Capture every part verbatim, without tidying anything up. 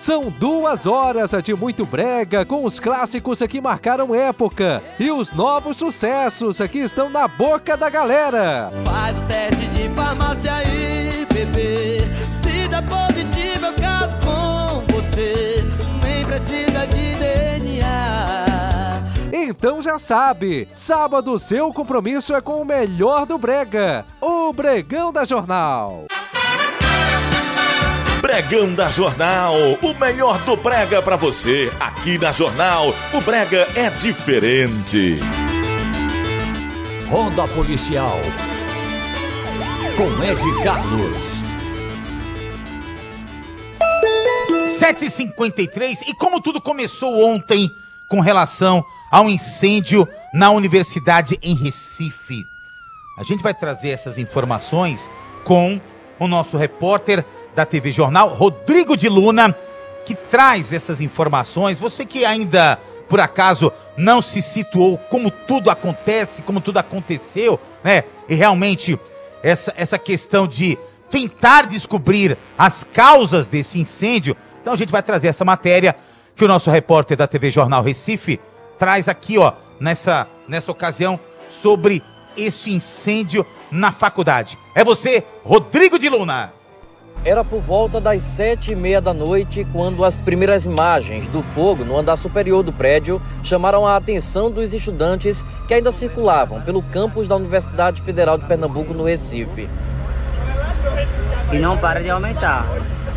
São duas horas de muito brega com os clássicos que marcaram época e os novos sucessos que estão na boca da galera. Faz o teste de farmácia aí, bebê. Se dá positivo eu caso com você. Nem precisa de D N A. Então já sabe, sábado seu compromisso é com o melhor do brega, o Bregão da Jornal. Bregão da Jornal, o melhor do brega pra você. Aqui na Jornal, o brega é diferente. Ronda Policial com Ed Carlos. sete e cinquenta e três, e como tudo começou ontem com relação ao incêndio na Universidade em Recife. A gente vai trazer essas informações com o nosso repórter da T V Jornal, Rodrigo de Luna, que traz essas informações. Você que ainda, por acaso, não se situou como tudo acontece, como tudo aconteceu, né? E realmente, essa, essa questão de tentar descobrir as causas desse incêndio. Então a gente vai trazer essa matéria que o nosso repórter da T V Jornal Recife traz aqui, ó, nessa, nessa ocasião, sobre esse incêndio na faculdade. É você, Rodrigo de Luna. Era por volta das sete e meia da noite quando as primeiras imagens do fogo no andar superior do prédio chamaram a atenção dos estudantes que ainda circulavam pelo campus da Universidade Federal de Pernambuco, no Recife. E não para de aumentar.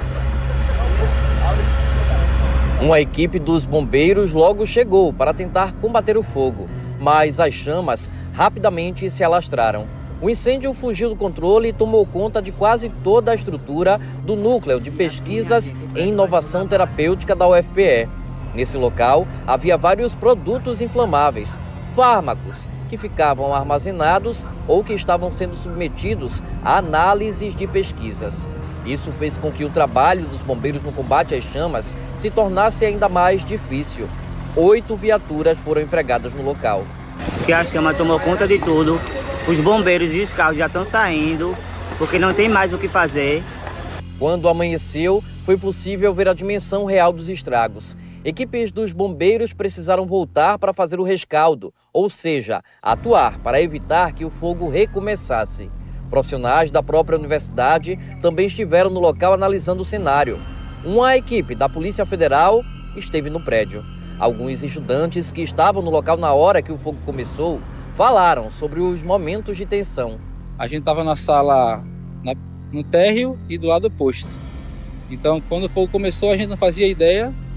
Uma equipe dos bombeiros logo chegou para tentar combater o fogo, mas as chamas rapidamente se alastraram. O incêndio fugiu do controle e tomou conta de quase toda a estrutura do Núcleo de Pesquisas em Inovação Terapêutica da U F P E. Nesse local, havia vários produtos inflamáveis, fármacos, que ficavam armazenados ou que estavam sendo submetidos a análises de pesquisas. Isso fez com que o trabalho dos bombeiros no combate às chamas se tornasse ainda mais difícil. Oito viaturas foram empregadas no local. Porque a chama tomou conta de tudo. Os bombeiros e os carros já estão saindo, porque não tem mais o que fazer. Quando amanheceu, foi possível ver a dimensão real dos estragos. Equipes dos bombeiros precisaram voltar para fazer o rescaldo, ou seja, atuar para evitar que o fogo recomeçasse. Profissionais da própria universidade também estiveram no local analisando o cenário. Uma equipe da Polícia Federal esteve no prédio. Alguns estudantes que estavam no local na hora que o fogo começou falaram sobre os momentos de tensão. A gente estava na sala, na, no térreo e do lado oposto. Então, quando o fogo começou, a gente não fazia ideia